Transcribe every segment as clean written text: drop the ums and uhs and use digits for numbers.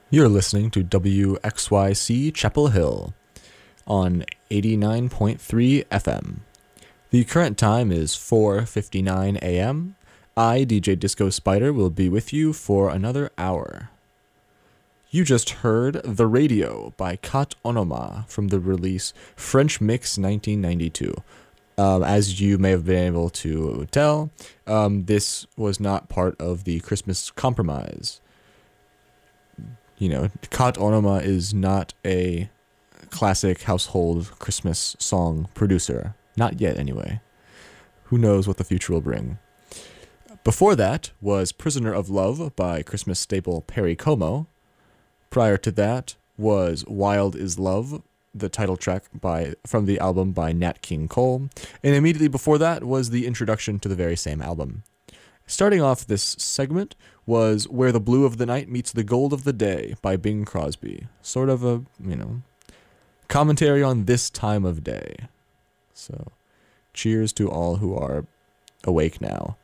You're listening to WXYC Chapel Hill on 89.3 FM. The current time is 4:59 a.m. I, DJ Disco Spider, will be with you for another hour. You just heard The Radio by Kat Onoma from the release French Mix 1992. As you may have been able to tell, this was not part of the Christmas compromise. You know, Kat Onoma is not a classic household Christmas song producer. Not yet, anyway. Who knows what the future will bring. Before that was Prisoner of Love by Christmas staple Perry Como. Prior to that was Wild is Love, the title track from the album by Nat King Cole. And immediately before that was the introduction to the very same album. Starting off this segment was Where the Blue of the Night Meets the Gold of the Day by Bing Crosby. Sort of a, commentary on this time of day. So, cheers to all who are awake now.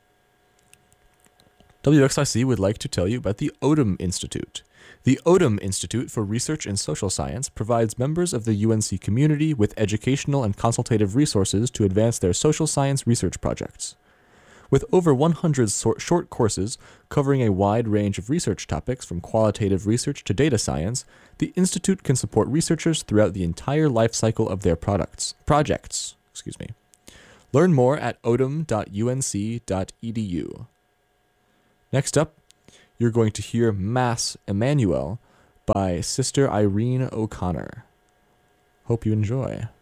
WXIC would like to tell you about the Odum Institute. The Odum Institute for Research in Social Science provides members of the UNC community with educational and consultative resources to advance their social science research projects. With over 100 short courses covering a wide range of research topics from qualitative research to data science, the Institute can support researchers throughout the entire life cycle of their projects. Learn more at odum.unc.edu. Next up, you're going to hear Mass Emmanuel by Sister Irene O'Connor. Hope you enjoy.